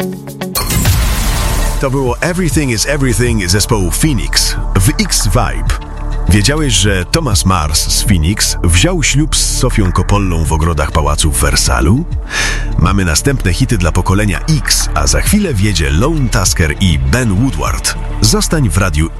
To było Everything is Everything zespołu Phoenix w X-Vibe. Wiedziałeś, że Thomas Mars z Phoenix wziął ślub z Sofią Coppolą w ogrodach pałacu w Wersalu? Mamy następne hity dla pokolenia X, a za chwilę wjedzie Lone Tusker i Ben Woodward. Zostań w Radiu